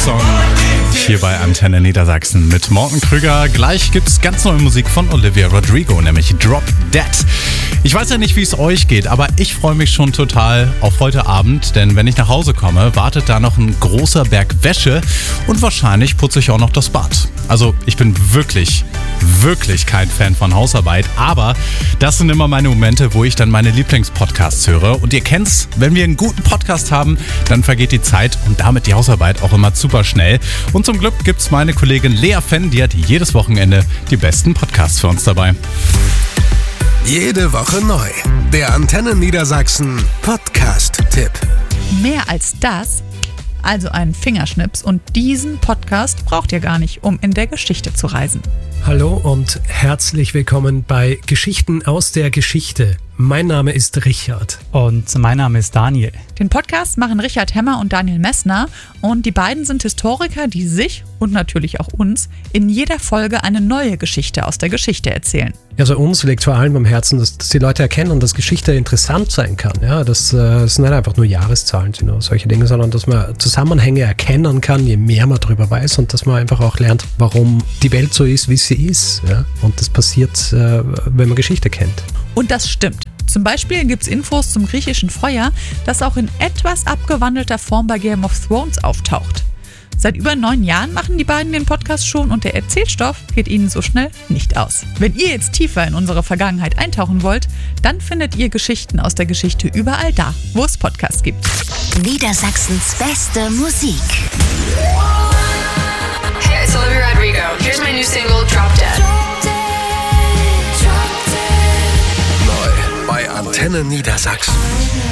Song hier bei Antenne Niedersachsen mit Morten Krüger. Gleich gibt's ganz neue Musik von Olivia Rodrigo, nämlich Drop Dead. Ich weiß ja nicht, wie es euch geht, aber ich freue mich schon total auf heute Abend, denn wenn ich nach Hause komme, wartet da noch ein großer Berg Wäsche und wahrscheinlich putze ich auch noch das Bad. Also ich bin wirklich kein Fan von Hausarbeit, aber das sind immer meine Momente, wo ich dann meine Lieblingspodcasts höre. Und ihr kennt's, wenn wir einen guten Podcast haben, dann vergeht die Zeit und damit die Hausarbeit auch immer super schnell. Und zum Glück gibt's meine Kollegin Lea Fenn, die hat jedes Wochenende die besten Podcasts für uns dabei. Jede Woche neu. Der Antenne Niedersachsen Podcast-Tipp. Mehr als das, also einen Fingerschnips, und diesen Podcast braucht ihr gar nicht, um in der Geschichte zu reisen. Hallo und herzlich willkommen bei Geschichten aus der Geschichte. Mein Name ist Richard. Und mein Name ist Daniel. Den Podcast machen Richard Hemmer und Daniel Messner und die beiden sind Historiker, die sich und natürlich auch uns in jeder Folge eine neue Geschichte aus der Geschichte erzählen. Also uns liegt vor allem am Herzen, dass die Leute erkennen, dass Geschichte interessant sein kann. Ja, das sind nicht einfach nur Jahreszahlen, sind solche Dinge, sondern dass man Zusammenhänge erkennen kann, je mehr man darüber weiß, und dass man einfach auch lernt, warum die Welt so ist, wie sie ist. Ja? Und das passiert, wenn man Geschichte kennt. Und das stimmt. Zum Beispiel gibt es Infos zum griechischen Feuer, das auch in etwas abgewandelter Form bei Game of Thrones auftaucht. Seit über 9 Jahren machen die beiden den Podcast schon und der Erzählstoff geht ihnen so schnell nicht aus. Wenn ihr jetzt tiefer in unsere Vergangenheit eintauchen wollt, dann findet ihr Geschichten aus der Geschichte überall da, wo es Podcasts gibt. Niedersachsens beste Musik. Hey, it's Olivia Rodrigo. Here's my new single, Drop Dead. Neu bei Antenne Niedersachsen.